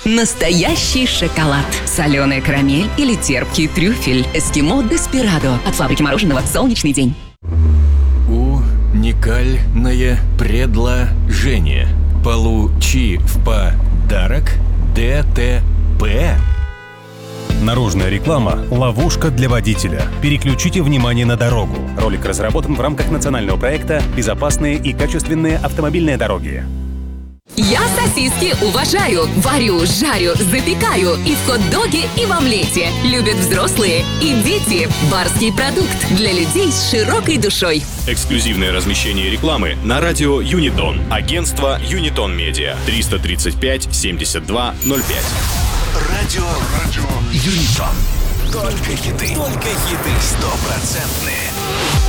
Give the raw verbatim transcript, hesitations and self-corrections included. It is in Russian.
Настоящий шоколад, соленая карамель или терпкий трюфель. Эскимо Деспирадо от фабрики мороженого «Солнечный день». Уникальное предложение. Получи в подарок ДТП. Наружная реклама – ловушка для водителя. Переключите внимание на дорогу. Ролик разработан в рамках национального проекта «Безопасные и качественные автомобильные дороги». Я сосиски уважаю, варю, жарю, запекаю и в хот-доге, и в омлете. Любят взрослые и дети. Барский продукт для людей с широкой душой. Эксклюзивное размещение рекламы на радио Юнитон. Агентство Юнитон Медиа. триста тридцать пять семьдесят два ноль пять. Радио, радио Юнитон. Только хиты. Только хиты. Стопроцентные.